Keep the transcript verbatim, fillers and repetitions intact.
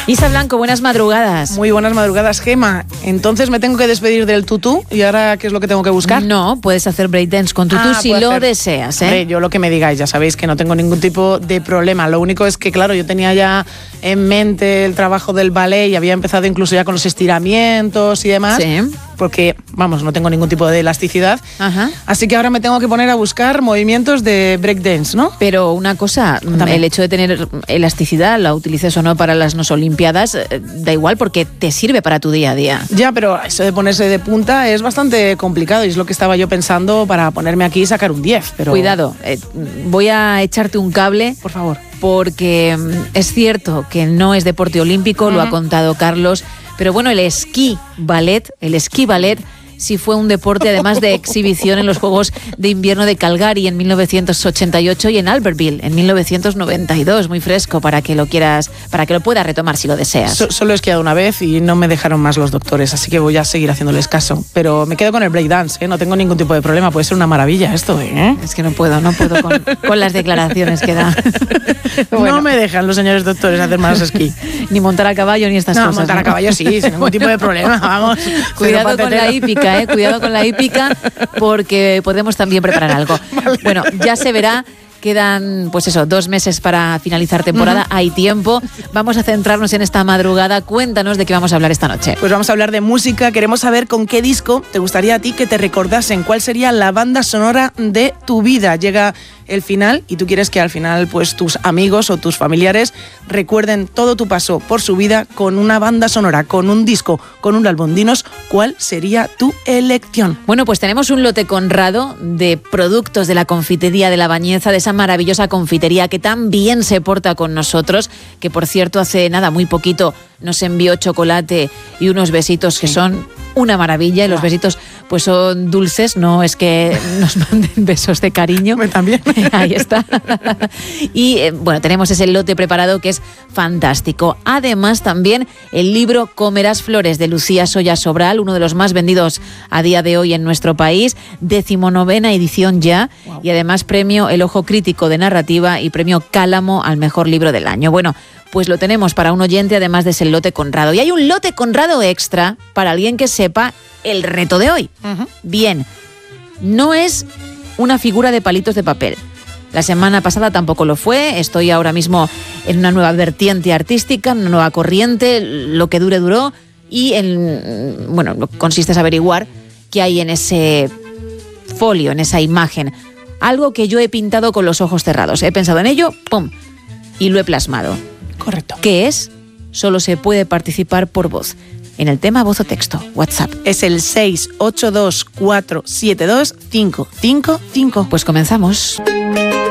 Isa Blanco, buenas madrugadas. Muy buenas madrugadas, Gema. Entonces me tengo que despedir del tutú y ahora ¿qué es lo que tengo que buscar? No, puedes hacer breakdance con tutú ah, si lo hacer... deseas, ¿eh? Hombre, yo lo que me digáis, ya sabéis que no tengo ningún tipo de problema. Lo único es que, claro, yo tenía ya en mente el trabajo del ballet y había empezado incluso ya con los estiramientos y demás. Sí. Porque, vamos, no tengo ningún tipo de elasticidad. Ajá. Así que ahora me tengo que poner a buscar movimientos de breakdance, ¿no? Pero una cosa, También. el hecho de tener elasticidad, la utilices o no para las no olimpiadas, da igual porque te sirve para tu día a día. Ya, pero eso de ponerse de punta es bastante complicado y es lo que estaba yo pensando para ponerme aquí y sacar un diez. Pero... Cuidado, eh, voy a echarte un cable. Por favor. Porque es cierto que no es deporte olímpico, uh-huh. lo ha contado Carlos, pero bueno, el esquí ballet, el esquí ballet sí fue un deporte además de exhibición en los Juegos de Invierno de Calgary en mil novecientos ochenta y ocho y en Albertville en mil novecientos noventa y dos, muy fresco para que lo quieras, para que lo puedas retomar si lo deseas. So, solo he esquiado una vez y no me dejaron más los doctores, así que voy a seguir haciéndoles caso, pero me quedo con el breakdance, ¿eh? No tengo ningún tipo de problema, puede ser una maravilla esto, ¿eh? Es que no puedo, no puedo con, con las declaraciones que da. Bueno. No me dejan los señores doctores hacer más esquí. Ni montar a caballo ni estas no, cosas. Montar ¿no? a caballo sí, sin ningún tipo de problema, vamos. Cuidado con la hípica, ¿eh? Cuidado con la hípica porque podemos también preparar algo. Vale. Bueno, ya se verá. Quedan, pues eso, dos meses para finalizar temporada. Uh-huh. Hay tiempo. Vamos a centrarnos en esta madrugada. Cuéntanos de qué vamos a hablar esta noche. Pues vamos a hablar de música. Queremos saber con qué disco te gustaría a ti que te recordasen. ¿Cuál sería la banda sonora de tu vida? Llega el final y tú quieres que al final pues tus amigos o tus familiares recuerden todo tu paso por su vida con una banda sonora, con un disco, con un álbum. Dinos cuál sería tu elección. Bueno, pues tenemos un lote Conrado de productos de la confitería de La Bañeza, de esa maravillosa confitería que tan bien se porta con nosotros, que por cierto hace nada, muy poquito nos envió chocolate y unos besitos que sí. son una maravilla, y los besitos pues son dulces, no es que nos manden besos de cariño. También. Ahí está. Y eh, bueno, tenemos ese lote preparado que es fantástico. Además también el libro Comerás Flores de Lucía Soya Sobral, uno de los más vendidos a día de hoy en nuestro país, decimonovena edición ya, wow. y además premio El Ojo Crítico de Narrativa y premio Cálamo al mejor libro del año. Bueno, pues lo tenemos para un oyente, además de ese lote Conrado. Y hay un lote Conrado extra para alguien que sepa el reto de hoy. Uh-huh. Bien, no es una figura de palitos de papel. La semana pasada tampoco lo fue. Estoy ahora mismo en una nueva vertiente artística, una nueva corriente, lo que dure duró. Y en, bueno, consiste en averiguar qué hay en ese folio, en esa imagen. Algo que yo he pintado con los ojos cerrados. He pensado en ello, ¡pum!, y lo he plasmado. Correcto. ¿Qué es? Solo se puede participar por voz. En el tema voz o texto, WhatsApp. Es el seis ocho dos cuatro siete dos cinco cinco cinco. Pues comenzamos.